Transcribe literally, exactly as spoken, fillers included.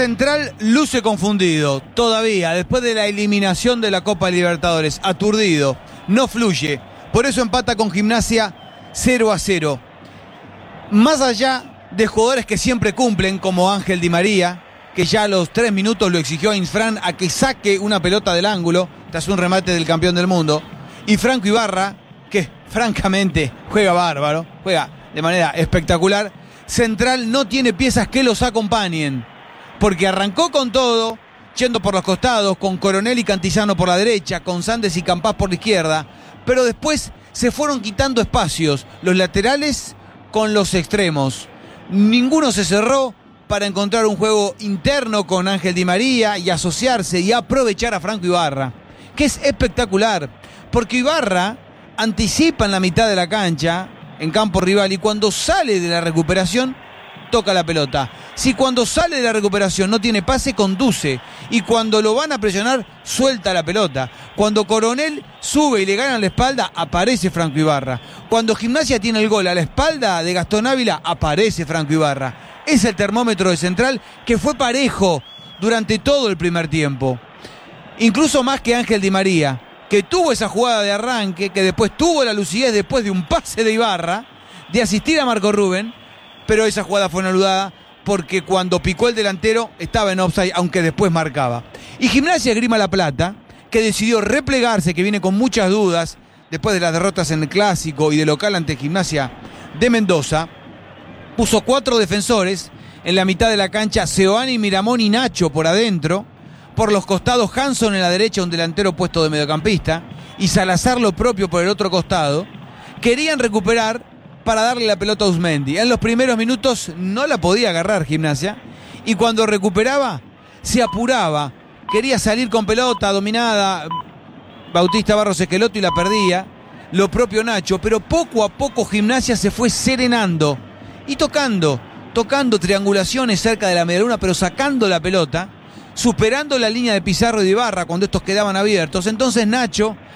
Central luce confundido, todavía, después de la eliminación de la Copa Libertadores, aturdido, no fluye, por eso empata con Gimnasia cero a cero. Más allá de jugadores que siempre cumplen, como Ángel Di María, que ya a los tres minutos lo exigió a Infran a que saque una pelota del ángulo, tras un remate del campeón del mundo, y Franco Ibarra, que francamente juega bárbaro, juega de manera espectacular. Central no tiene piezas que los acompañen, porque arrancó con todo, yendo por los costados, con Coronel y Cantillano por la derecha, con Sandes y Campás por la izquierda, pero después se fueron quitando espacios, los laterales con los extremos. Ninguno se cerró para encontrar un juego interno con Ángel Di María y asociarse y aprovechar a Franco Ibarra, que es espectacular, porque Ibarra anticipa en la mitad de la cancha, en campo rival, y cuando sale de la recuperación, toca la pelota. Si cuando sale de la recuperación no tiene pase, conduce, y cuando lo van a presionar, suelta la pelota. Cuando Coronel sube y le gana la espalda, aparece Franco Ibarra. Cuando Gimnasia tiene el gol a la espalda de Gastón Ávila, aparece Franco Ibarra. Es el termómetro de Central, que fue parejo durante todo el primer tiempo. Incluso más que Ángel Di María, que tuvo esa jugada de arranque, que después tuvo la lucidez después de un pase de Ibarra, de asistir a Marco Rubén, pero esa jugada fue anulada porque cuando picó el delantero estaba en offside, aunque después marcaba. Y Gimnasia Esgrima La Plata, que decidió replegarse, que viene con muchas dudas después de las derrotas en el Clásico y de local ante Gimnasia de Mendoza, puso cuatro defensores en la mitad de la cancha, Seoane, Miramón y Nacho por adentro. Por los costados, Hanson en la derecha, un delantero puesto de mediocampista, y Salazar lo propio por el otro costado. Querían recuperar para darle la pelota a Uzmendi. En los primeros minutos no la podía agarrar Gimnasia, y cuando recuperaba, se apuraba. Quería salir con pelota dominada Bautista Barros Esqueloto y la perdía. Lo propio Nacho, pero poco a poco Gimnasia se fue serenando y tocando, tocando triangulaciones cerca de la medialuna, pero sacando la pelota, superando la línea de Pizarro y de Ibarra cuando estos quedaban abiertos. Entonces Nacho